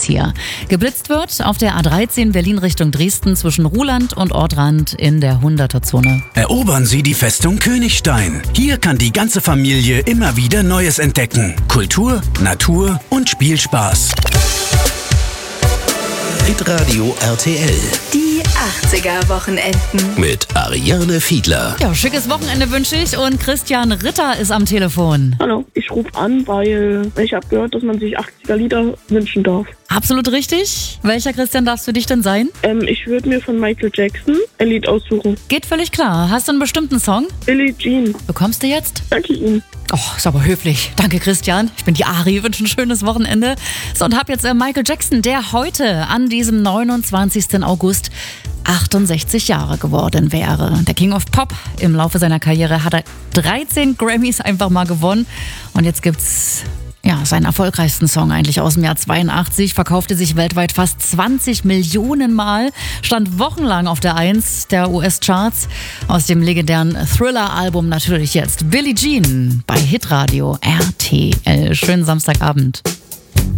hier. Geblitzt wird auf der A13 Berlin Richtung Dresden zwischen Ruhland und Ortrand in der 100er-Zone. Erobern Sie die Festung Königstein. Hier kann die ganze Familie immer wieder Neues entdecken. Kultur, Natur und Spielspaß. Hitradio RTL Die 80er-Wochenenden. mit Ariane Fiedler. Ja, schickes Wochenende wünsche ich und Christian Ritter ist am Telefon. Hallo, ich rufe an, weil ich habe gehört, dass man sich 80er-Lieder wünschen darf. Absolut richtig. Welcher Christian darfst du dich denn sein? Ich würde mir von Michael Jackson ein Lied aussuchen. Geht völlig klar. Hast du einen bestimmten Song? Billie Jean. Bekommst du jetzt? Danke Ihnen. Oh, ist aber höflich. Danke, Christian. Ich bin die Ari, wünsche ein schönes Wochenende. So, und hab jetzt Michael Jackson, der heute an diesem 29. August 68 Jahre geworden wäre. Der King of Pop. Im Laufe seiner Karriere hat er 13 Grammys einfach mal gewonnen. Und jetzt gibt's seinen erfolgreichsten Song eigentlich aus dem Jahr 82, verkaufte sich weltweit fast 20 Millionen Mal, stand wochenlang auf der 1 der US-Charts. Aus dem legendären Thriller-Album natürlich jetzt Billie Jean bei Hitradio RTL. Schönen Samstagabend.